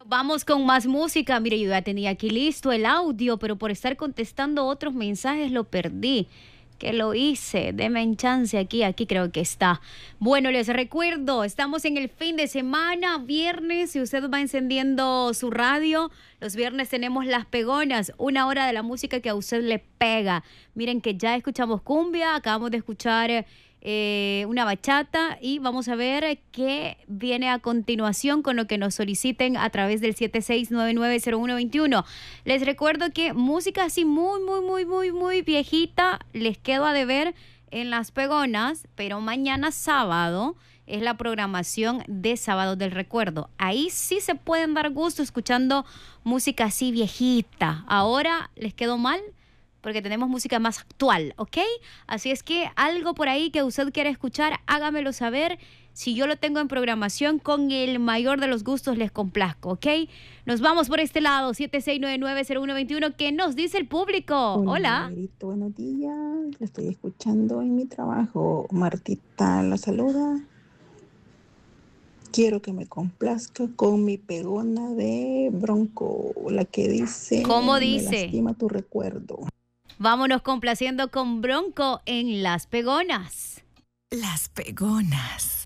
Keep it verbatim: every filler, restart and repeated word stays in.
Vamos con más música. Mire, yo ya tenía aquí listo el audio, pero por estar contestando otros mensajes lo perdí. Que lo hice, deme en chance aquí, aquí creo que está. Bueno, les recuerdo, estamos en el fin de semana, viernes, si usted va encendiendo su radio, los viernes tenemos Las Pegonas, una hora de la música que a usted le pega. Miren que ya escuchamos cumbia, acabamos de escuchar eh, una bachata y vamos a ver qué viene a continuación con lo que nos soliciten a través del siete seis nueve nueve cero uno dos uno. Les recuerdo que música así muy, muy, muy, muy, muy viejita les quedo a deber en Las Pegonas, pero mañana sábado es la programación de Sábado del Recuerdo. Ahí sí se pueden dar gusto escuchando música así viejita. Ahora les quedó mal porque tenemos música más actual, ¿ok? Así es que algo por ahí que usted quiera escuchar, hágamelo saber. Si yo lo tengo en programación, con el mayor de los gustos les complazco, ¿ok? Nos vamos por este lado, siete seis nueve nueve cero uno dos uno. ¿Qué nos dice el público? Hola, Hola. Margarito, buenos días. Lo estoy escuchando en mi trabajo. Martita la saluda. Quiero que me complazca con mi pegona de Bronco, la que dice, ¿Cómo me dice? lastima tu recuerdo. Vámonos complaciendo con Bronco en Las Pegonas. Las Pegonas.